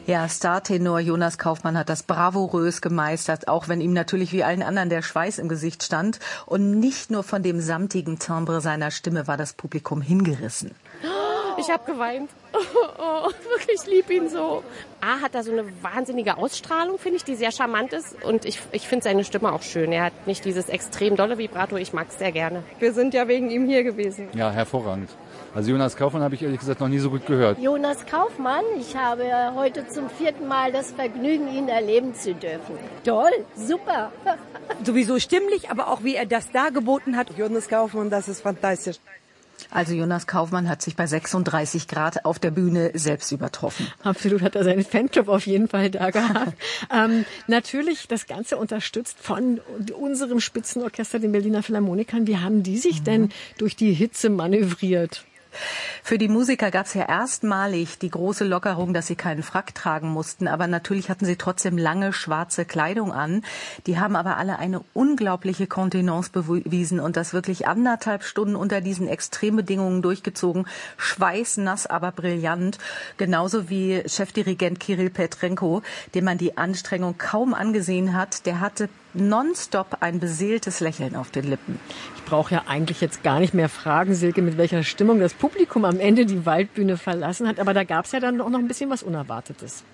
Ja, Startenor Jonas Kaufmann hat das bravourös gemeistert, auch wenn ihm natürlich wie allen anderen der Schweiß im Gesicht stand. Und nicht nur von dem samtigen Timbre seiner Stimme war das Publikum hingerissen. Ich habe geweint. Oh, wirklich, ich liebe ihn so. Hat er so eine wahnsinnige Ausstrahlung, finde ich, die sehr charmant ist. Und ich finde seine Stimme auch schön. Er hat nicht dieses extrem dolle Vibrato. Ich mag es sehr gerne. Wir sind ja wegen ihm hier gewesen. Ja, hervorragend. Also Jonas Kaufmann habe ich ehrlich gesagt noch nie so gut gehört. Jonas Kaufmann, ich habe heute zum 4. Mal das Vergnügen, ihn erleben zu dürfen. Toll, super. Sowieso stimmlich, aber auch wie er das dargeboten hat. Jonas Kaufmann, das ist fantastisch. Also Jonas Kaufmann hat sich bei 36 Grad auf der Bühne selbst übertroffen. Absolut, hat er seinen Fanclub auf jeden Fall da gehabt. Natürlich das Ganze unterstützt von unserem Spitzenorchester, den Berliner Philharmonikern. Wie haben die sich denn durch die Hitze manövriert? Für die Musiker gab es ja erstmalig die große Lockerung, dass sie keinen Frack tragen mussten. Aber natürlich hatten sie trotzdem lange schwarze Kleidung an. Die haben aber alle eine unglaubliche Kontenance bewiesen und das wirklich 1,5 Stunden unter diesen Extrembedingungen durchgezogen. Schweißnass, aber brillant. Genauso wie Chefdirigent Kirill Petrenko, dem man die Anstrengung kaum angesehen hat. Der hatte nonstop ein beseeltes Lächeln auf den Lippen. Ich brauche ja eigentlich jetzt gar nicht mehr fragen, Silke, mit welcher Stimmung das Publikum am Ende die Waldbühne verlassen hat. Aber da gab es ja dann auch noch ein bisschen was Unerwartetes.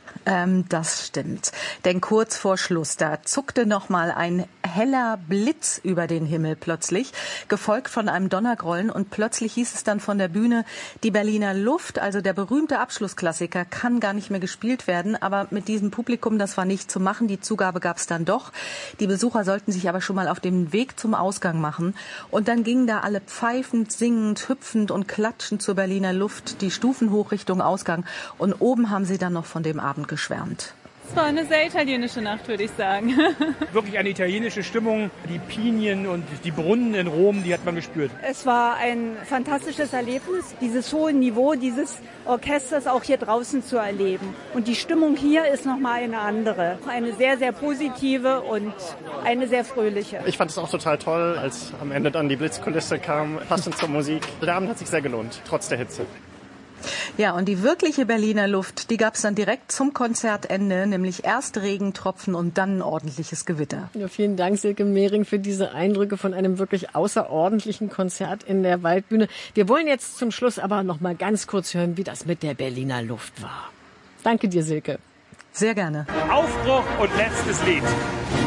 Das stimmt. Denn kurz vor Schluss, da zuckte noch mal ein heller Blitz über den Himmel plötzlich, gefolgt von einem Donnergrollen. Und plötzlich hieß es dann von der Bühne, die Berliner Luft, also der berühmte Abschlussklassiker, kann gar nicht mehr gespielt werden. Aber mit diesem Publikum, das war nicht zu machen. Die Zugabe gab es dann doch. Die Besucher sollten sich aber schon mal auf den Weg zum Ausgang machen. Und dann gingen da alle pfeifend, singend, hüpfend und klatschend zur Berliner Luft die Stufen hoch Richtung Ausgang. Und oben haben sie dann noch von dem Abend geschwärmt. Es war eine sehr italienische Nacht, würde ich sagen. Wirklich eine italienische Stimmung. Die Pinien und die Brunnen in Rom, die hat man gespürt. Es war ein fantastisches Erlebnis, dieses hohe Niveau dieses Orchesters auch hier draußen zu erleben. Und die Stimmung hier ist nochmal eine andere. Eine sehr, sehr positive und eine sehr fröhliche. Ich fand es auch total toll, als am Ende dann die Blitzkulisse kam, passend zur Musik. Der Abend hat sich sehr gelohnt, trotz der Hitze. Ja, und die wirkliche Berliner Luft, die gab es dann direkt zum Konzertende, nämlich erst Regentropfen und dann ein ordentliches Gewitter. Ja, vielen Dank, Silke Mehring, für diese Eindrücke von einem wirklich außerordentlichen Konzert in der Waldbühne. Wir wollen jetzt zum Schluss aber noch mal ganz kurz hören, wie das mit der Berliner Luft war. Danke dir, Silke. Sehr gerne. Aufbruch und letztes Lied.